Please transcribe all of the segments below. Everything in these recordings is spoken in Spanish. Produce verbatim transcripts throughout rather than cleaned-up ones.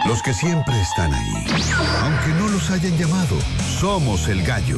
Los que siempre están ahí. Aunque no los hayan llamado, somos el gallo.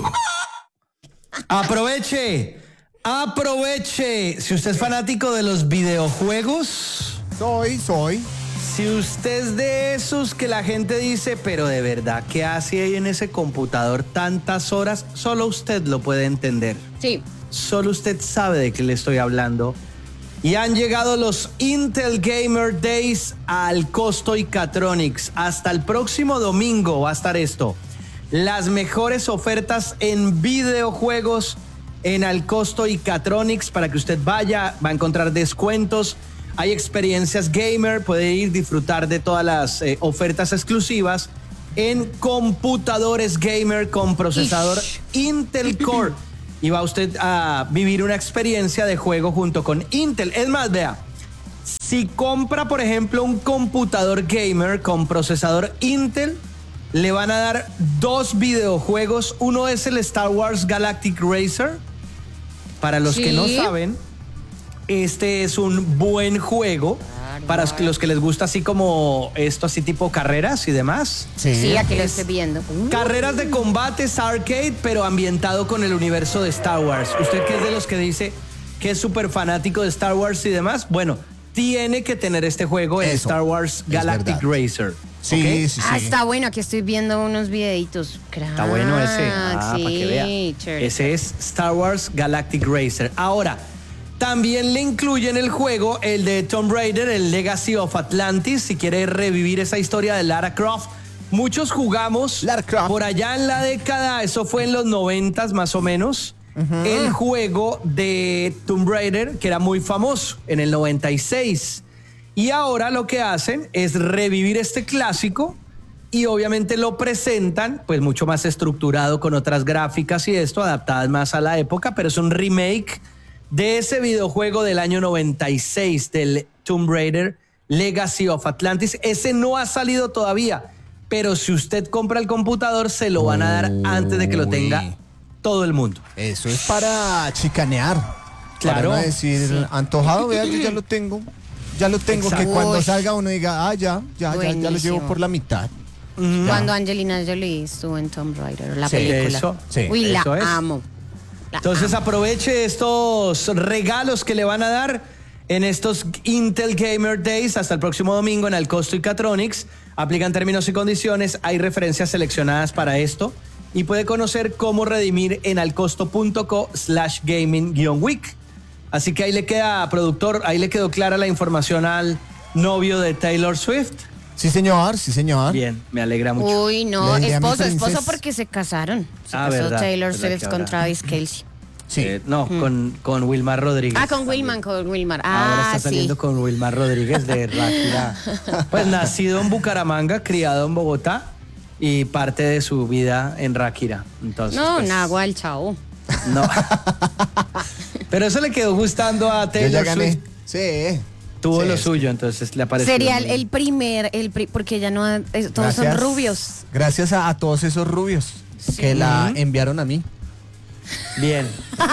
Aproveche, aproveche. Si usted es fanático de los videojuegos. Soy, soy. Si usted es de esos que la gente dice, pero de verdad, ¿qué hace ahí en ese computador tantas horas? Solo usted lo puede entender. Sí. Solo usted sabe de qué le estoy hablando. Y han llegado los Intel Gamer Days al Costo y Catronics. Hasta el próximo domingo va a estar esto. Las mejores ofertas en videojuegos en Alcosto y Catronics para que usted vaya, va a encontrar descuentos. Hay experiencias gamer, puede ir disfrutar de todas las eh, ofertas exclusivas en computadores gamer con procesador Ish. Intel Core. Y va usted a vivir una experiencia de juego junto con Intel. Es más, vea, si compra, por ejemplo, un computador gamer con procesador Intel, le van a dar dos videojuegos. Uno es el Star Wars Galactic Racer. Para los ¿Sí? que no saben, este es un buen juego. Para los que les gusta así como esto, así tipo carreras y demás. Sí, sí, aquí lo estoy viendo. Carreras de combates arcade, pero ambientado con el universo de Star Wars. Usted que es de los que dice que es súper fanático de Star Wars y demás, bueno, tiene que tener este juego en Star Wars Galactic Racer. Sí, ¿Okay? sí, sí. Ah, está bueno, aquí estoy viendo unos videitos. Crack. Está bueno ese. Ah, sí, para que vea. chévere. Ese es Star Wars Galactic Racer. Ahora, también le incluye en el juego el de Tomb Raider, el Legacy of Atlantis, si quiere revivir esa historia de Lara Croft. Muchos jugamos Lara Croft. Por allá en la década, eso fue en los noventas más o menos, uh-huh. el juego de Tomb Raider, que era muy famoso, en el noventa y seis. Y ahora lo que hacen es revivir este clásico y obviamente lo presentan pues mucho más estructurado con otras gráficas y esto, adaptadas más a la época, pero es un remake de ese videojuego del año noventa y seis, del Tomb Raider Legacy of Atlantis. Ese no ha salido todavía, pero si usted compra el computador, se lo van a dar antes de que lo tenga todo el mundo. Eso es para chicanear. Claro. Para no decir, sí. antojado, vea, yo ya lo tengo. Ya lo tengo, Exacto. que cuando salga uno diga, ah, ya, ya, ya, ya lo llevo por la mitad. Mm. Cuando Angelina Jolie estuvo en Tomb Raider, la sí, película. Eso, sí. Uy, eso la es. amo. Entonces aproveche estos regalos que le van a dar en estos Intel Gamer Days hasta el próximo domingo en Alcosto y Catronics. Aplican términos y condiciones, hay referencias seleccionadas para esto y puede conocer cómo redimir en alcosto.co slash gaming guión week. Así que ahí le queda, productor, ahí le quedó clara la información al novio de Taylor Swift. Sí, señor, sí, señor. Bien, me alegra mucho. Uy, no, esposo, esposo porque se casaron. Se ah, casó verdad, Taylor verdad Swift con Travis Kelce. Sí. Eh, no, mm. con, con Wilmar Rodríguez. Ah, con Wilman, con Wilmar. Ah, Ahora está saliendo sí. con Wilmar Rodríguez de Ráquira. Pues nacido en Bucaramanga, criado en Bogotá y parte de su vida en Ráquira. Entonces, no, pues, Nahual, chao. No. Pero eso le quedó gustando a Taylor Swift. Sí. Tuvo sí, lo sí. suyo, entonces le apareció. Sería el, el primer, el pri, porque ya no, es, todos gracias, son rubios. Gracias a, a todos esos rubios sí. que la enviaron a mí. Bien.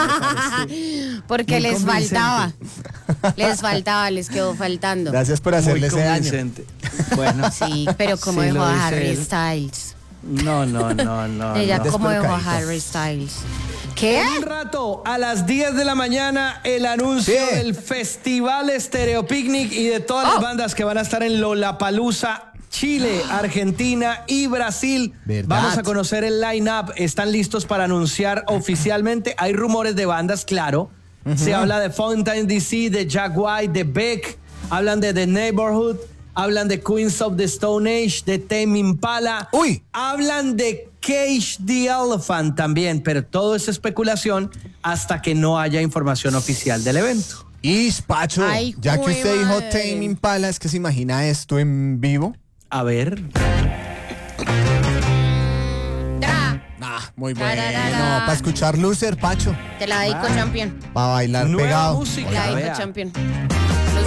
Porque les faltaba. Les faltaba, les quedó faltando. Gracias por hacerle ese daño. Bueno. Sí, pero como sí, dejó a Harry Styles. No, no, no, no. Ella no. como dejó a Harry Styles. ¿Qué? En un rato, a las diez de la mañana, el anuncio sí. del Festival Stereo Picnic y de todas oh. las bandas que van a estar en Lollapalooza, Chile, Argentina y Brasil. ¿Verdad? Vamos a conocer el line-up. ¿Están listos para anunciar oficialmente? Hay rumores de bandas, claro. Uh-huh. Se habla de Fountain D C, de Jack White, de Beck. Hablan de The Neighborhood. Hablan de Queens of the Stone Age, de Tame Impala. Uy. Hablan de Cage the Elephant también, pero todo es especulación hasta que no haya información oficial del evento. Y Pacho, Ay, ya que usted dijo Tame Impala, ¿es que se imagina esto en vivo? A ver. Ah, muy bueno. Para escuchar Loser, Pacho. Te la dedico, ah. Champion. Para bailar Nueva pegado. música. Te la dedico, Champion.